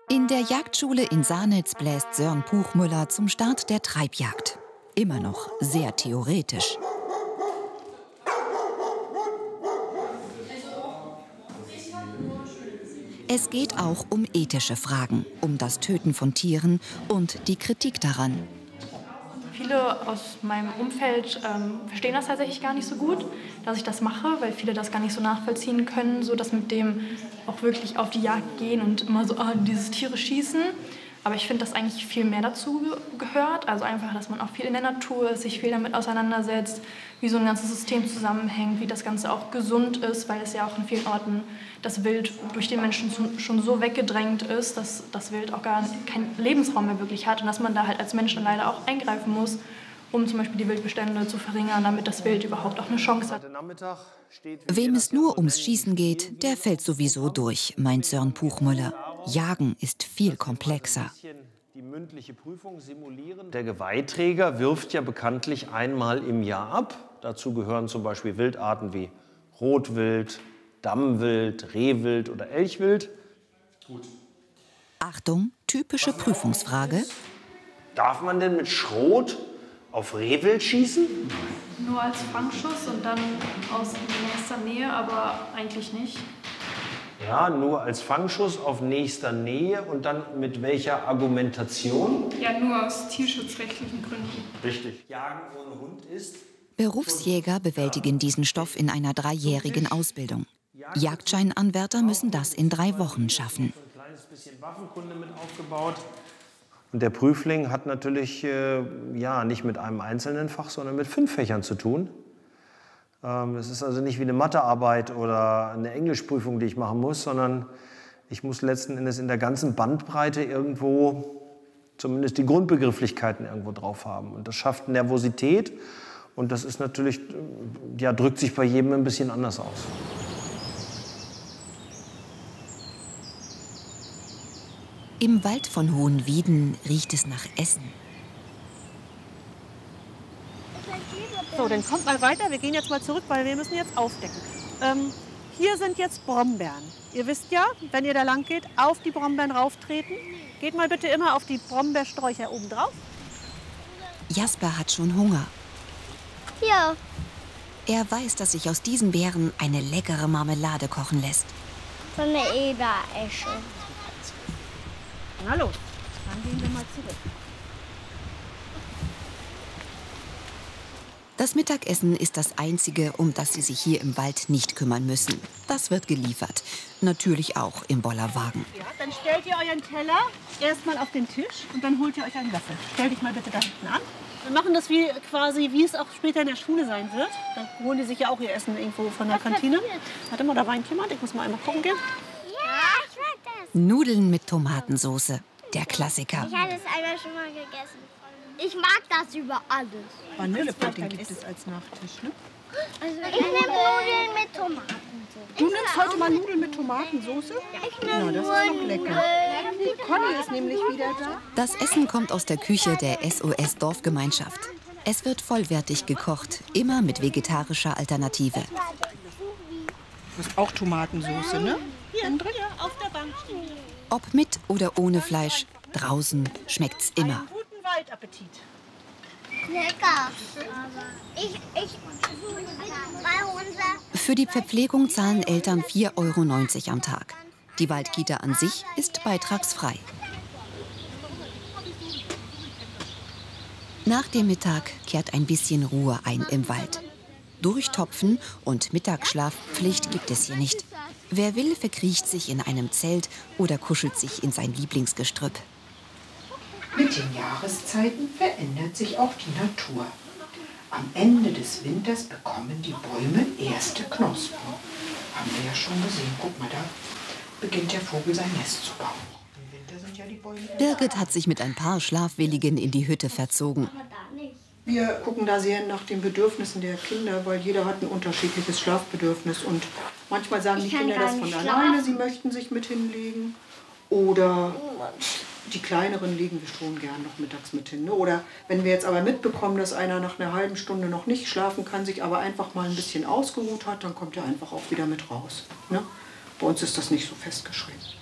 In der Jagdschule in Sanitz bläst Sören Puchmüller zum Start der Treibjagd. Immer noch sehr theoretisch. Es geht auch um ethische Fragen, um das Töten von Tieren und die Kritik daran. Viele aus meinem Umfeld verstehen das tatsächlich gar nicht so gut, dass ich das mache, weil viele das gar nicht so nachvollziehen können, so dass mit dem auch wirklich auf die Jagd gehen und immer so dieses Tiere schießen. Aber ich finde, dass eigentlich viel mehr dazu gehört. Also einfach, dass man auch viel in der Natur ist, sich viel damit auseinandersetzt, wie so ein ganzes System zusammenhängt, wie das Ganze auch gesund ist, weil es ja auch in vielen Orten das Wild durch den Menschen schon so weggedrängt ist, dass das Wild auch gar keinen Lebensraum mehr wirklich hat und dass man da halt als Mensch dann leider auch eingreifen muss, um zum Beispiel die Wildbestände zu verringern, damit das Wild überhaupt auch eine Chance hat. Wem es nur ums Schießen geht, der fällt sowieso durch, meint Sören Puchmüller. Jagen ist viel komplexer. Die mündliche Prüfung simulieren. Der Geweihträger wirft ja bekanntlich einmal im Jahr ab. Dazu gehören zum Beispiel Wildarten wie Rotwild, Dammwild, Rehwild oder Elchwild. Gut. Achtung, typische Prüfungsfrage. Darf man denn mit Schrot auf Rehwild schießen? Nur als Fangschuss und dann aus nächster Nähe, aber eigentlich nicht. Ja, nur als Fangschuss auf nächster Nähe und dann mit welcher Argumentation? Ja, nur aus tierschutzrechtlichen Gründen. Richtig. Jagen ohne Hund ist... Berufsjäger bewältigen diesen Stoff in einer 3-jährigen Ausbildung. Jagdscheinanwärter müssen das in 3 Wochen schaffen. Ein kleines bisschen Waffenkunde mit aufgebaut. Und der Prüfling hat natürlich ja, nicht mit einem einzelnen Fach, sondern mit 5 Fächern zu tun. Es ist also nicht wie eine Mathearbeit oder eine Englischprüfung, die ich machen muss, sondern ich muss letzten Endes in der ganzen Bandbreite irgendwo zumindest die Grundbegrifflichkeiten irgendwo drauf haben. Und das schafft Nervosität und das ist natürlich, ja, drückt sich bei jedem ein bisschen anders aus. Im Wald von Hohenwieden riecht es nach Essen. So, dann kommt mal weiter. Wir gehen jetzt mal zurück, weil wir müssen jetzt aufdecken. Hier sind jetzt Brombeeren. Ihr wisst ja, wenn ihr da lang geht, auf die Brombeeren rauftreten. Geht mal bitte immer auf die Brombeersträucher oben drauf. Jasper hat schon Hunger. Ja. Er weiß, dass sich aus diesen Beeren eine leckere Marmelade kochen lässt. So eine Eberesche. Na los, dann gehen wir mal zurück. Das Mittagessen ist das Einzige, um das sie sich hier im Wald nicht kümmern müssen. Das wird geliefert. Natürlich auch im Bollerwagen. Ja, dann stellt ihr euren Teller erstmal auf den Tisch und dann holt ihr euch einen Löffel. Stell dich mal bitte da hinten an. Wir machen das wie es auch später in der Schule sein wird. Da holen die sich ja auch ihr Essen irgendwo von der Kantine. Warte mal, da weint jemand. Ich muss mal einmal gucken gehen. Ja, ich mag das. Nudeln mit Tomatensauce. Der Klassiker. Ich habe das einmal schon mal gegessen. Ich mag das über alles. Vanillepudding gibt es als Nachtisch, ne? Also ich nehme Nudeln mit Tomatensauce. Du nimmst heute mal Nudeln mit Tomatensauce? Ja, ich nehme das ist doch lecker. Conny ist nämlich wieder da. Das Essen kommt aus der Küche der SOS-Dorfgemeinschaft. Es wird vollwertig gekocht, immer mit vegetarischer Alternative. Du hast auch Tomatensauce, ne? Hier drin, auf der Bank. Ob mit oder ohne Fleisch, draußen schmeckt's immer. Guten Waldappetit. Lecker. Ich bei unser Für die Verpflegung zahlen Eltern 4,90 € am Tag. Die Waldkita an sich ist beitragsfrei. Nach dem Mittag kehrt ein bisschen Ruhe ein im Wald. Durchtopfen und Mittagsschlafpflicht gibt es hier nicht. Wer will, verkriecht sich in einem Zelt oder kuschelt sich in sein Lieblingsgestrüpp. Mit den Jahreszeiten verändert sich auch die Natur. Am Ende des Winters bekommen die Bäume erste Knospen. Haben wir ja schon gesehen. Guck mal, da beginnt der Vogel sein Nest zu bauen. Im Winter sind ja die Bäume... Birgit hat sich mit ein paar Schlafwilligen in die Hütte verzogen. Wir gucken da sehr nach den Bedürfnissen der Kinder, weil jeder hat ein unterschiedliches Schlafbedürfnis. Und manchmal sagen die Kinder das von alleine, sie möchten sich mit hinlegen. Oder die Kleineren legen wir schon gern noch mittags mit hin. Oder wenn wir jetzt aber mitbekommen, dass einer nach einer halben Stunde noch nicht schlafen kann, sich aber einfach mal ein bisschen ausgeruht hat, dann kommt er einfach auch wieder mit raus. Ne? Bei uns ist das nicht so festgeschrieben.